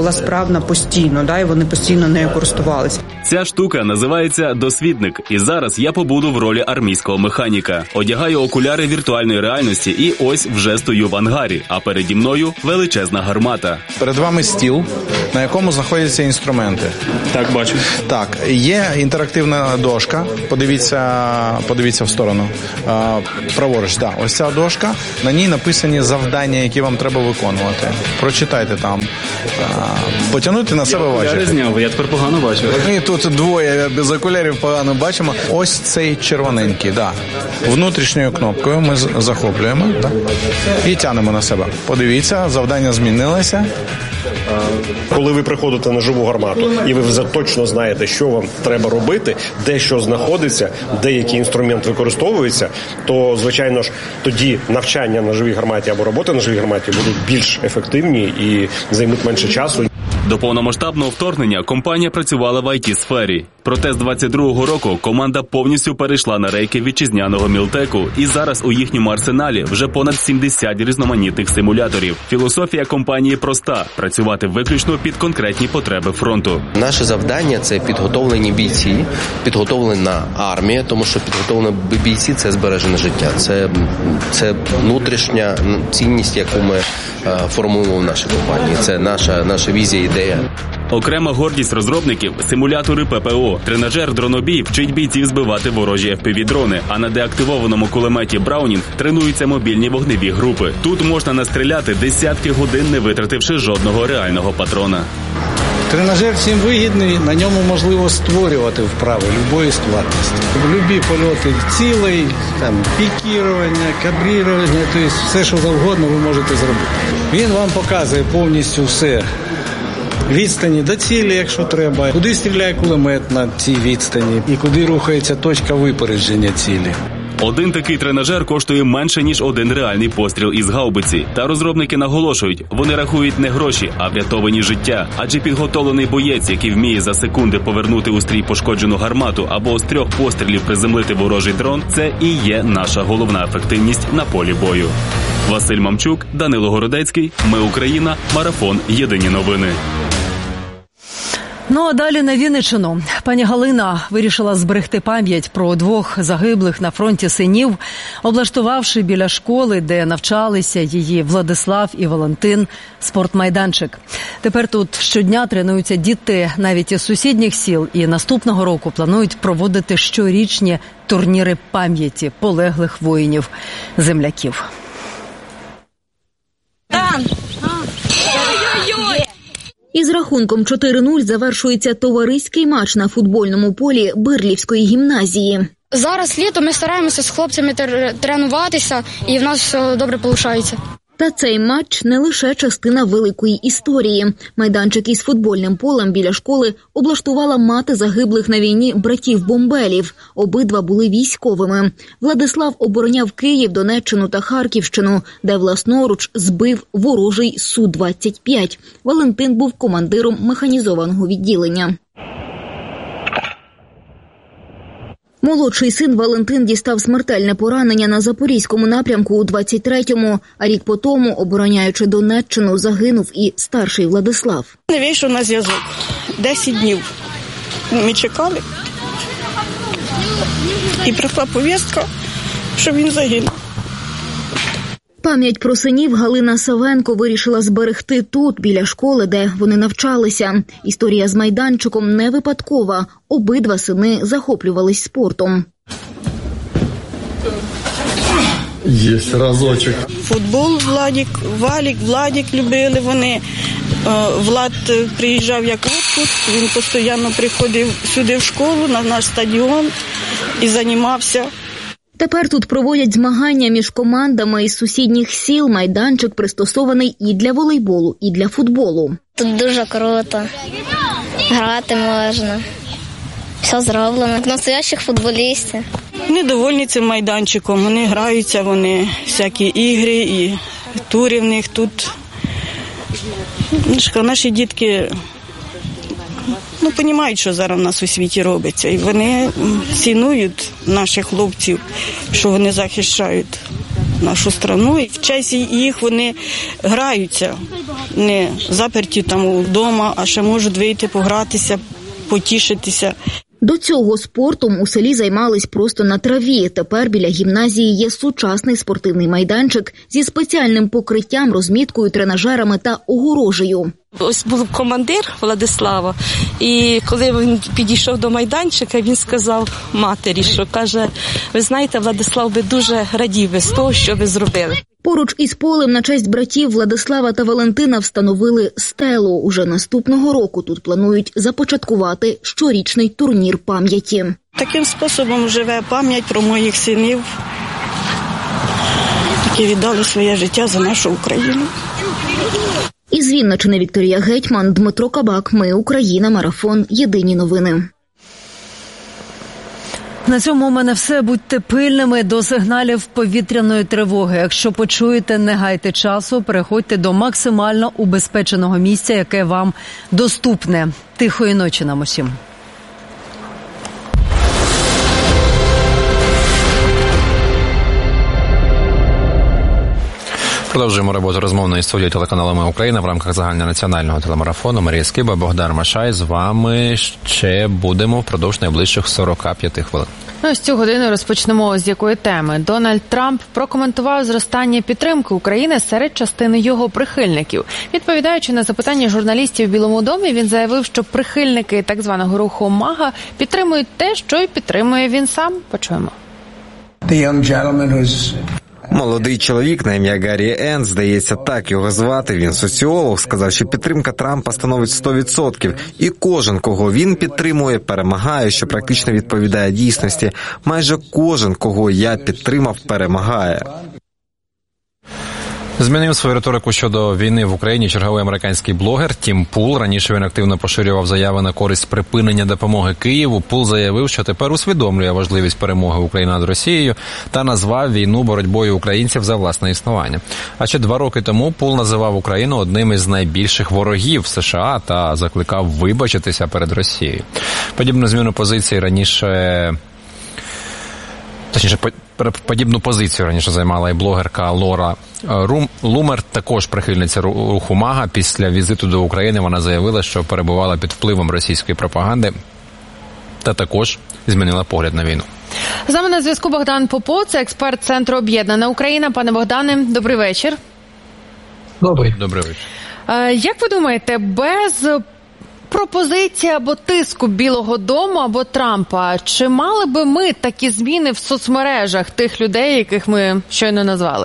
була справна постійно, і вони постійно нею користувалися. Ця штука називається досвідник. І зараз я побуду в ролі армійського механіка. Одягаю окуляри віртуальної реальності і ось вже стою в ангарі, а переді мною величезна гармата. Перед вами стіл, на якому знаходяться інструменти. Так, бачу. Так, є інтерактивна дошка, подивіться в сторону. Праворуч, так, ось ця дошка, на ній написані завдання, які вам треба виконувати. Прочитайте там. Потягнути на себе важче. Я зняв, я тепер погано бачу. Ми тут двоє без окулярів погано бачимо. Ось цей червоненький, да. Внутрішньою кнопкою ми захоплюємо, да, і тянемо на себе. Подивіться, завдання змінилося. Коли ви приходите на живу гармату, і ви вже точно знаєте, що вам треба робити, де що знаходиться, де який інструмент використовується, то, звичайно ж, тоді навчання на живій гарматі або робота на живій гарматі будуть більш ефективні і займуть менше часу. До повномасштабного вторгнення компанія працювала в IT-сфері. Проте з 22-го року команда повністю перейшла на рейки вітчизняного Мілтеку, і зараз у їхньому арсеналі вже понад 70 різноманітних симуляторів. Філософія компанії проста – працювати виключно під конкретні потреби фронту. Наше завдання – це підготовлені бійці, підготовлена армія, тому що підготовлені бійці – це збережене життя. Це внутрішня цінність, яку ми формуємо в нашій компанії. Це наша візія, ідея. Окрема гордість розробників – симулятори ППО. Тренажер «Дронобій» вчить бійців збивати ворожі FPV-дрони, а на деактивованому кулеметі «Браунінг» тренуються мобільні вогневі групи. Тут можна настріляти десятки годин, не витративши жодного реального патрона. Тренажер всім вигідний, на ньому можливо створювати вправи будь-якої складності. Любі польоти цілей, пікірування, кабрірування, тобто все, що завгодно ви можете зробити. Він вам показує повністю все. Відстані до цілі, якщо треба, куди стріляє кулемет на цій відстані і куди рухається точка випередження цілі. Один такий тренажер коштує менше, ніж один реальний постріл із гаубиці. Та розробники наголошують, вони рахують не гроші, а врятовані життя. Адже підготовлений боєць, який вміє за секунди повернути у стрій пошкоджену гармату або з 3 пострілів приземлити ворожий дрон, це і є наша головна ефективність на полі бою. Василь Мамчук, Данило Городецький, Ми Україна, Марафон, Єдині новини. Ну а далі на Вінниччину. Пані Галина вирішила зберегти пам'ять про 2 загиблих на фронті синів, облаштувавши біля школи, де навчалися її Владислав і Валентин, спортмайданчик. Тепер тут щодня тренуються діти навіть із сусідніх сіл, і наступного року планують проводити щорічні турніри пам'яті полеглих воїнів-земляків. Із рахунком 4-0 завершується товариський матч на футбольному полі Бирлівської гімназії. Зараз літо, ми стараємося з хлопцями тренуватися, і в нас все добре виходить. Та цей матч не лише частина великої історії. Майданчик із футбольним полем біля школи облаштувала мати загиблих на війні братів-бомбелів. Обидва були військовими. Владислав обороняв Київ, Донеччину та Харківщину, де власноруч збив ворожий Су-25. Валентин був командиром механізованого відділення. Молодший син Валентин дістав смертельне поранення на Запорізькому напрямку у 23-му, а рік по тому, обороняючи Донеччину, загинув і старший Владислав. Не вийшов на зв'язок. 10 днів ми чекали. І прийшла повістка, що він загинув. Пам'ять про синів Галина Савенко вирішила зберегти тут, біля школи, де вони навчалися. Історія з майданчиком не випадкова. Обидва сини захоплювались спортом. Є разочок. Футбол Владик любили вони. Влад приїжджав як відпуск, він постійно приходив сюди в школу, на наш стадіон і займався. Тепер тут проводять змагання між командами із сусідніх сіл. Майданчик пристосований і для волейболу, і для футболу. Тут дуже круто. Грати можна. Все зроблено. Як настоящих футболістів. Вони довольні цим майданчиком. Вони граються, вони всякі ігри і тури в них тут. Наші дітки розуміють, що зараз у нас у світі робиться. І вони цінують наших хлопців, що вони захищають нашу країну. І в честь їх вони граються. не заперті там вдома, а ще можуть вийти, погратися, потішитися. До цього спортом у селі займались просто на траві. Тепер біля гімназії є сучасний спортивний майданчик зі спеціальним покриттям, розміткою, тренажерами та огорожею. Ось був командир Владислава, і коли він підійшов до майданчика, він сказав матері, що каже, ви знаєте, Владислав би дуже радів з того, що ви зробили. Поруч із полем на честь братів Владислава та Валентина встановили стелу. Уже наступного року тут планують започаткувати щорічний турнір пам'яті. Таким способом живе пам'ять про моїх синів, які віддали своє життя за нашу Україну. Із Вінниччини Вікторія Гетьман, Дмитро Кабак. Ми Україна. Марафон. Єдині новини. На цьому у мене все. Будьте пильними до сигналів повітряної тривоги. Якщо почуєте, не гайте часу, переходьте до максимально убезпеченого місця, яке вам доступне. Тихої ночі нам усім. Продовжуємо роботу розмовної студії телеканалу «Ми Україна» в рамках загальнонаціонального телемарафону. Марія Скиба, Богдан Машай. З вами ще будемо впродовж найближчих 45 хвилин. Ось цю годину розпочнемо з якої теми. Дональд Трамп прокоментував зростання підтримки України серед частини його прихильників. Відповідаючи на запитання журналістів в Білому домі, він заявив, що прихильники так званого руху МАГА підтримують те, що й підтримує він сам. Почуємо. Молодий чоловік на ім'я Гаррі Енн, здається, так його звати, він соціолог, сказав, що підтримка Трампа становить 100%. І кожен, кого він підтримує, перемагає, що практично відповідає дійсності. Майже кожен, кого я підтримав, перемагає. Змінив свою риторику щодо війни в Україні черговий американський блогер Тім Пул. Раніше він активно поширював заяви на користь припинення допомоги Києву. Пул заявив, що тепер усвідомлює важливість перемоги України над Росією та назвав війну боротьбою українців за власне існування. А ще 2 роки тому Пул називав Україну одним із найбільших ворогів США та закликав вибачитися перед Росією. Подібну зміну позиції подібну позицію раніше займала і блогерка Лора Лумер, також прихильниця руху МАГА. Після візиту до України вона заявила, що перебувала під впливом російської пропаганди та також змінила погляд на війну. З нами на зв'язку Богдан Попов, це експерт Центру «Об'єднана Україна». Пане Богдане, добрий вечір. Добрий вечір. Як ви думаєте, без пропозиції або тиску Білого дому або Трампа, чи мали би ми такі зміни в соцмережах тих людей, яких ми щойно назвали?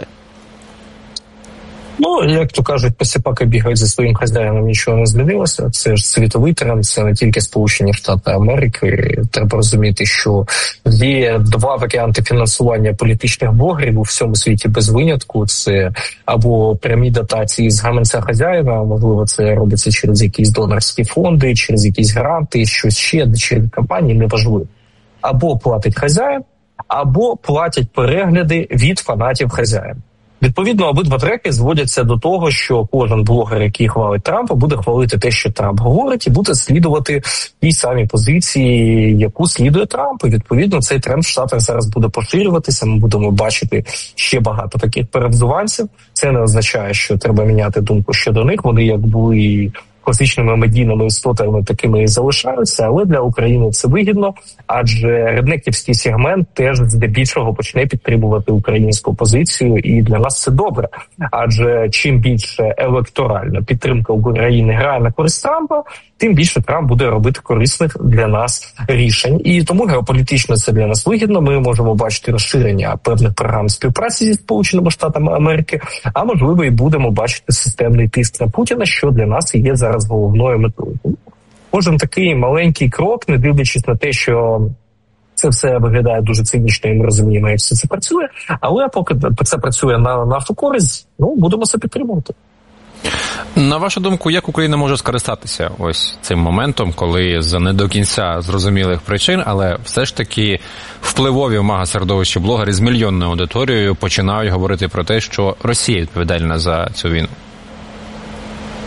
Ну, як то кажуть, посіпаки бігають за своїм хазяїном, нічого не змінилося. Це ж світовий тренд, це не тільки Сполучені Штати Америки. Треба розуміти, що є 2 варіанти фінансування політичних блогерів у всьому світі без винятку. Це або прямі дотації з гаманця хазяїна, можливо, це робиться через якісь донорські фонди, через якісь гранти, щось ще, через компанії, неважливо. Або платить хазяїн, або платять перегляди від фанатів хазяїна. Відповідно, обидва треки зводяться до того, що кожен блогер, який хвалить Трампа, буде хвалити те, що Трамп говорить, і буде слідувати тій самій позиції, яку слідує Трамп. І, відповідно, цей тренд в Штатах зараз буде поширюватися. Ми будемо бачити ще багато таких перевзуванців. Це не означає, що треба міняти думку щодо них. Вони як були класичними медійними істотами, такими і залишаються, але для України це вигідно, адже реднеківський сегмент теж здебільшого почне підтримувати українську позицію, і для нас це добре. Адже чим більше електоральна підтримка України грає на користь Трампа, тим більше Трамп буде робити корисних для нас рішень. І тому геополітично це для нас вигідно. Ми можемо бачити розширення певних програм співпраці зі Сполученими Штатами Америки, а можливо і будемо бачити системний тиск на Путіна, що для нас і є зараз головною метою. Кожен такий маленький крок, не дивлячись на те, що це все виглядає дуже цинічно, і ми розуміємо, як все це працює, але поки це працює на нашу користь, будемо це підтримувати. На вашу думку, як Україна може скористатися ось цим моментом, коли з не до кінця зрозумілих причин, але все ж таки впливові в мага-середовищі блогери з мільйонною аудиторією починають говорити про те, що Росія відповідальна за цю війну?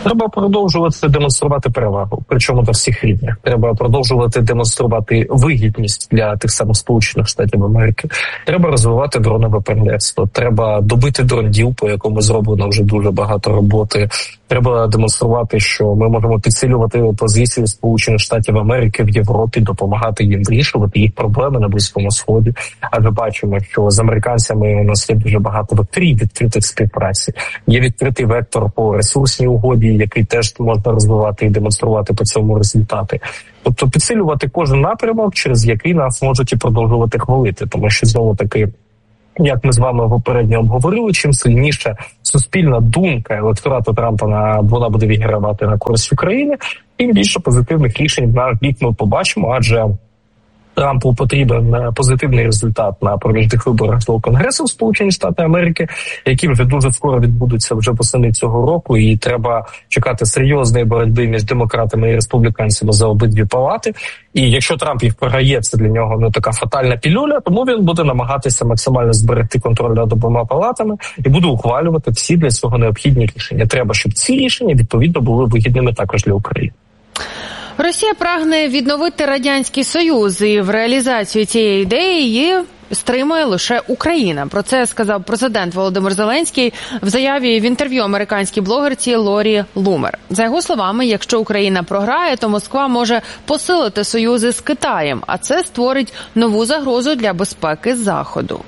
Треба продовжувати демонструвати перевагу, причому на всіх рівнях. Треба продовжувати демонструвати вигідність для тих самих Сполучених Штатів Америки. Треба розвивати дронове партнерство. Треба добити дрон-діл, по якому зроблено вже дуже багато роботи. Треба демонструвати, що ми можемо підсилювати позиції Сполучених Штатів Америки в Європі, допомагати їм вирішувати їх проблеми на Близькому Сході. Адже бачимо, що з американцями у нас є дуже багато векторів відкритих співпраці. Є відкритий вектор по ресурсній угоді, який теж можна розвивати і демонструвати по цьому результати. Тобто підсилювати кожен напрямок, через який нас можуть і продовжувати хвалити. Тому що, знову таки, як ми з вами попередньо обговорили, чим сильніша суспільна думка електорату Трампа вона буде відігравати на користь України, тим більше позитивних рішень в наш бік ми побачимо, адже Трампу потрібен позитивний результат на проміжних виборах до Конгресу Сполучені Штати Америки, які вже дуже скоро відбудуться вже восени цього року, і треба чекати серйозної боротьби між демократами і республіканцями за обидві палати. І якщо Трамп їх програє, це для нього така фатальна пілюля, тому він буде намагатися максимально зберегти контроль над обома палатами і буде ухвалювати всі для цього необхідні рішення. Треба, щоб ці рішення, відповідно, були вигідними також для України. Росія прагне відновити Радянський Союз, і в реалізацію цієї ідеї її стримує лише Україна. Про це сказав президент Володимир Зеленський в заяві в інтерв'ю американській блогерці Лорі Лумер. За його словами, якщо Україна програє, то Москва може посилити союзи з Китаєм, а це створить нову загрозу для безпеки Заходу.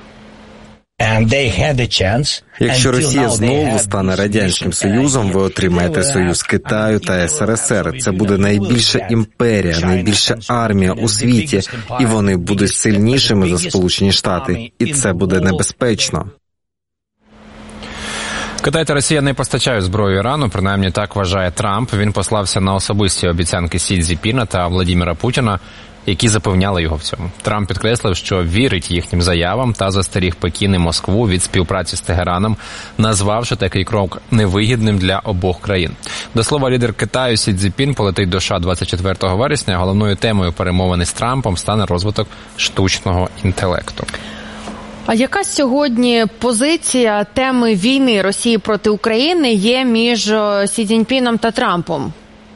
Якщо Росія знову стане Радянським Союзом, ви отримаєте союз Китаю та СРСР. Це буде найбільша імперія, найбільша армія у світі, і вони будуть сильнішими за Сполучені Штати. І це буде небезпечно. Китай та Росія не постачають зброю Ірану, принаймні так вважає Трамп. Він послався на особисті обіцянки Сі Цзіньпіна та Владіміра Путіна, які запевняли його в цьому. Трамп підкреслив, що вірить їхнім заявам та застеріг Пекін і Москву від співпраці з Тегераном, назвавши такий крок невигідним для обох країн. До слова, лідер Китаю Сі Цзіньпін полетить до США 24 вересня. Головною темою перемовин з Трампом стане розвиток штучного інтелекту. А яка сьогодні позиція теми війни Росії проти України є між Сі Цзіньпіном та Трампом?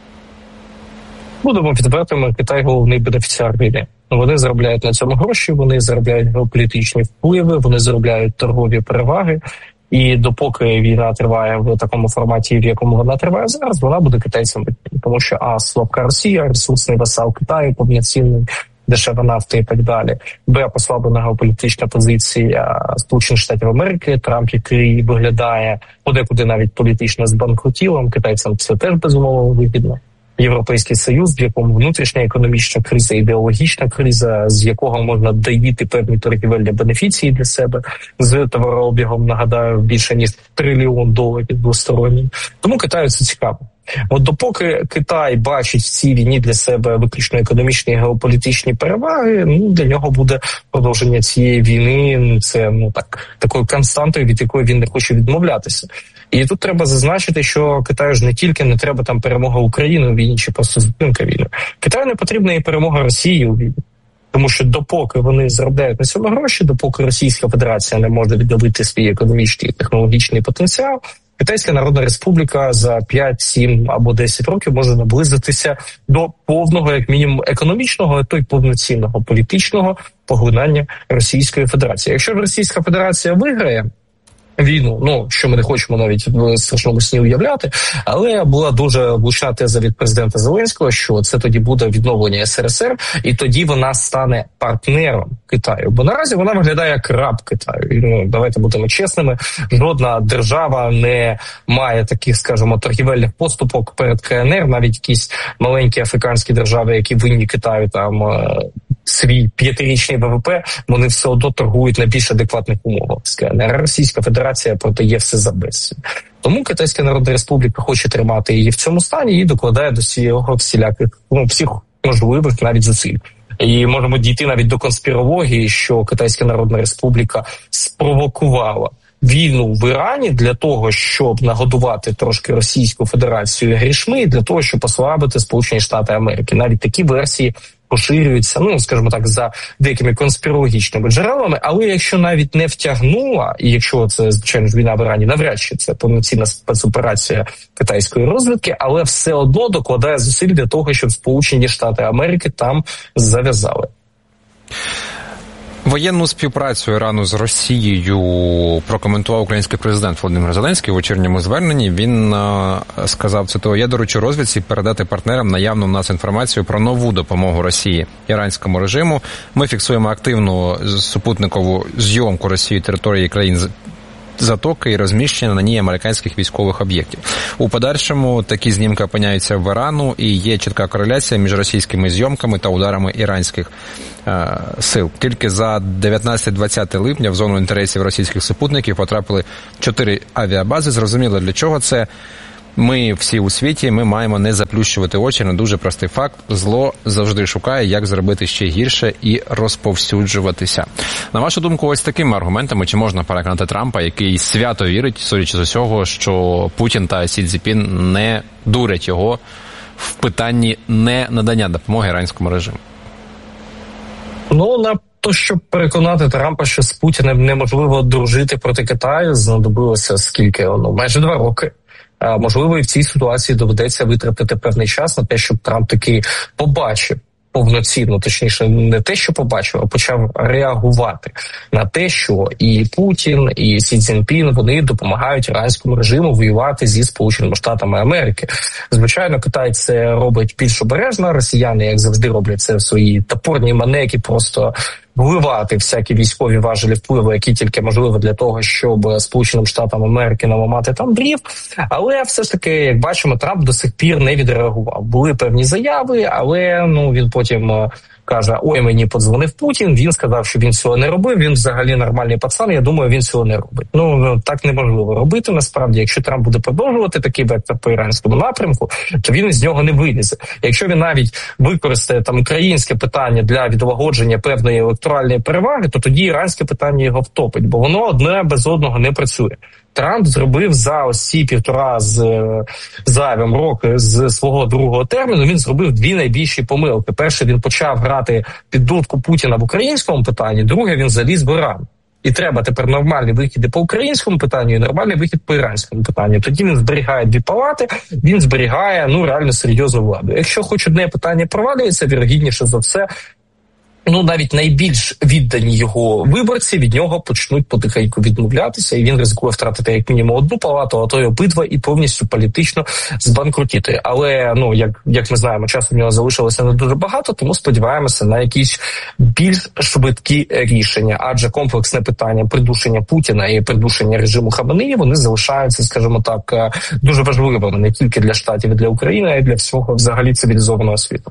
Будемо відвертими, Китай головний бенефіціар війни. Вони заробляють на цьому гроші, вони заробляють геополітичні впливи, вони заробляють торгові переваги. І допоки війна триває в такому форматі, в якому вона триває зараз, вона буде китайцям вигідна. Тому що слабка Росія, ресурсний васал Китаю, повноцінний, дешева нафта і так далі. Послаблена геополітична позиція Сполучених Штатів Америки, Трамп, який виглядає подекуди навіть політично збанкрутілим, китайцям це теж безумовно вигідно. Європейський Союз, в якому внутрішня економічна криза, ідеологічна криза, з якого можна доїти певні торгівельні бенефіції для себе, з товарообігом, нагадаю, більше ніж $1 трильйон двосторонній. Тому Китаю це цікаво. От допоки Китай бачить в цій війні для себе виключно економічні і геополітичні переваги, для нього буде продовження цієї війни, це такою константою, від якої він не хоче відмовлятися. І тут треба зазначити, що Китаю ж не тільки не треба там перемога України у війні чи просто зупинка війни. Китаю не потрібна і перемога Росії у війні. Тому що допоки вони заробляють на цьому гроші, допоки Російська Федерація не може відновити свій економічний і технологічний потенціал, Китайська Народна Республіка за 5, 7 або 10 років може наблизитися до повного, як мінімум, економічного, а то й повноцінного політичного поглинання Російської Федерації. Якщо ж Російська Федерація виграє війну, що ми не хочемо навіть в страшному сні уявляти, але була дуже влучна теза від президента Зеленського, що це тоді буде відновлення СРСР, і тоді вона стане партнером Китаю. Бо наразі вона виглядає як раб Китаю. І, давайте будемо чесними, жодна держава не має таких, скажімо, торгівельних поступок перед КНР, навіть якісь маленькі африканські держави, які винні Китаю там свій 5-річний ВВП, вони все одно торгують на більш адекватних умовах з КНР. Російська Федерація продає все за безцінь. Тому Китайська Народна Республіка хоче тримати її в цьому стані і докладає до цього всіляких, всіх можливих навіть зусиль. І можемо дійти навіть до конспірології, що Китайська Народна Республіка спровокувала війну в Ірані для того, щоб нагодувати трошки Російську Федерацію грішми, і для того, щоб послабити Сполучені Штати Америки. Навіть такі версії поширюється, ну, скажімо так, за деякими конспірологічними джерелами, але якщо навіть не втягнула, і якщо це, звичайно ж, війна в Ірані, навряд чи це повноцінна спецоперація китайської розвідки, але все одно докладає зусиль для того, щоб Сполучені Штати Америки там зав'язали. Воєнну співпрацю Ірану з Росією прокоментував український президент Володимир Зеленський у вечірньому зверненні. Він сказав, цитую, «Я доручу розвідці передати партнерам наявну в нас інформацію про нову допомогу Росії іранському режиму. Ми фіксуємо активну супутникову зйомку Росії території країн Затоки і розміщення на ній американських військових об'єктів. У подальшому такі знімки опиняються в Ірану і є чітка кореляція між російськими зйомками та ударами іранських сил. Тільки за 19-20 липня в зону інтересів російських супутників потрапили 4 авіабази. Зрозуміло, для чого це. Ми всі у світі, ми маємо не заплющувати очі на дуже простий факт. Зло завжди шукає, як зробити ще гірше і розповсюджуватися. На вашу думку, ось такими аргументами, чи можна переконати Трампа, який свято вірить, судячи з усього, що Путін та Сі Цзіньпін не дурять його в питанні не надання допомоги іранському режиму? Ну, на то, щоб переконати Трампа, що з Путіним неможливо дружити проти Китаю, знадобилося скільки? Майже 2 роки. Можливо, і в цій ситуації доведеться витратити певний час на те, щоб Трамп таки побачив повноцінно, точніше, не те, що побачив, а почав реагувати на те, що і Путін, і Сі Цзіньпін, вони допомагають іранському режиму воювати зі Сполученими Штатами Америки. Звичайно, Китай це робить більш обережно, росіяни, як завжди, роблять це в своїй топорній манекі, просто вливати всякі військові важелі впливу, які тільки можливо для того, щоб Сполученим Штатам Америки наламати там дрів. Але все ж таки, як бачимо, Трамп до сих пір не відреагував. Були певні заяви, але він потім каже, ой, мені подзвонив Путін, він сказав, що він цього не робив, він взагалі нормальний пацан, я думаю, він цього не робить. Так неможливо робити, насправді. Якщо Трамп буде продовжувати такий вектор по іранському напрямку, то він із нього не вилізе. Якщо він навіть використає там українське питання для відлагодження певної електоральної переваги, то тоді іранське питання його втопить, бо воно одне без одного не працює. Трамп зробив за ось ці 1,5 з зайвим роки з свого другого терміну, він зробив 2 найбільші помилки. Перше, він почав грати під дудку Путіна в українському питанні, друге, він заліз в Іран. І треба тепер нормальні вихіди по українському питанню і нормальний вихід по іранському питанню. Тоді він зберігає 2 палати, він зберігає реально серйозну владу. Якщо хоч одне питання провалюється, вірогідніше за все, навіть найбільш віддані його виборці від нього почнуть потихеньку відмовлятися, і він ризикує втратити як мінімум 1 палату, а то й обидва, і повністю політично збанкрутіти. Але, як ми знаємо, часу в нього залишилося не дуже багато, тому сподіваємося на якісь більш швидкі рішення. Адже комплексне питання придушення Путіна і придушення режиму Хаменеї, вони залишаються, скажімо так, дуже важливими не тільки для Штатів і для України, а й для всього взагалі цивілізованого світу.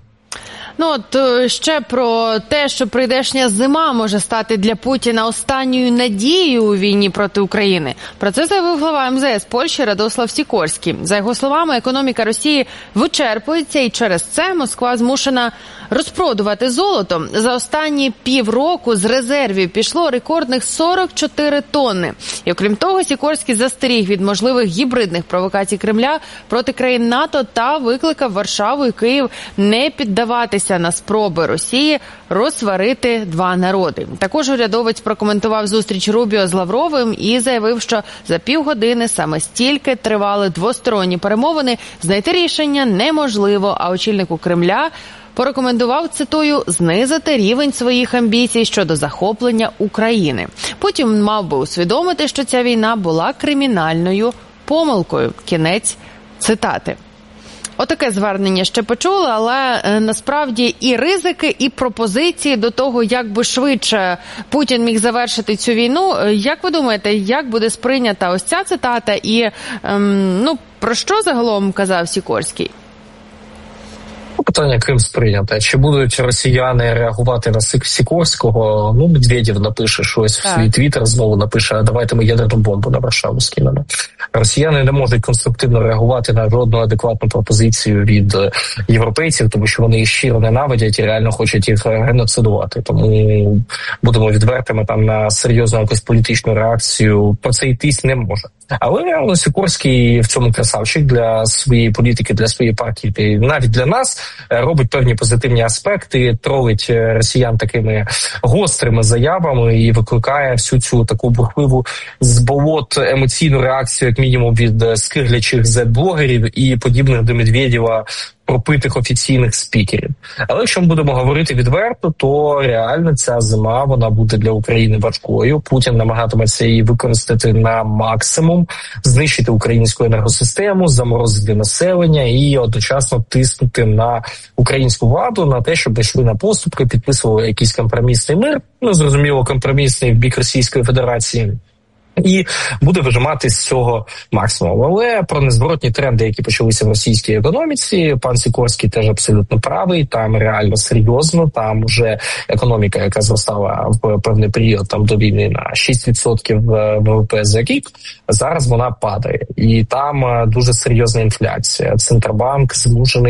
Ще про те, що прийдешня зима може стати для Путіна останньою надією у війні проти України. Про це заявив глава МЗС Польщі Радослав Сікорський. За його словами, економіка Росії вичерпується, і через це Москва змушена розпродувати золото. За останні півроку з резервів пішло рекордних 44 тонни. І окрім того, Сікорський застеріг від можливих гібридних провокацій Кремля проти країн НАТО та викликав Варшаву і Київ не піддаватися на спроби Росії розсварити 2 народи. Також урядовець прокоментував зустріч Рубіо з Лавровим і заявив, що за півгодини саме стільки тривали двосторонні перемовини, знайти рішення неможливо, а очільнику Кремля порекомендував, цитую, знизити рівень своїх амбіцій щодо захоплення України. Путін мав би усвідомити, що ця війна була кримінальною помилкою. Кінець цитати. Отаке звернення ще почули, але насправді і ризики, і пропозиції до того, як би швидше Путін міг завершити цю війну. Як ви думаєте, як буде сприйнята ось ця цитата і про що загалом казав Сікорський? Питання, ким сприйняте. Чи будуть росіяни реагувати на Сікорського? Медведєв напише щось в свій твіттер, знову напише, давайте ми ядерну бомбу на Варшаву скинемо. Росіяни не можуть конструктивно реагувати на жодну адекватну пропозицію від європейців, тому що вони їх щиро ненавидять і реально хочуть їх геноцидувати. Тому будемо відвертими, там на серйозну якусь політичну реакцію про це йтись не може. Але реально Сікорський в цьому красавчик для своєї політики, для своєї партії, і навіть для нас робить певні позитивні аспекти, тролить росіян такими гострими заявами і викликає всю цю таку бурхливу з болот емоційну реакцію, як мінімум, від скирлячих зет-блогерів і подібних до Медведєва пропитих офіційних спікерів. Але якщо ми будемо говорити відверто, то реально ця зима, вона буде для України важкою. Путін намагатиметься її використати на максимум, знищити українську енергосистему, заморозити населення і одночасно тиснути на українську владу, на те, щоб йшли на поступки, підписували якийсь компромісний мир, зрозуміло, компромісний в бік Російської Федерації, і буде вижимати з цього максимум. Але про незворотні тренди, які почалися в російській економіці, пан Сікорський теж абсолютно правий. Там реально серйозно, там вже економіка, яка зростала в певний період там до війни на 6% ВВП за рік, зараз вона падає. І там дуже серйозна інфляція. Центробанк змушений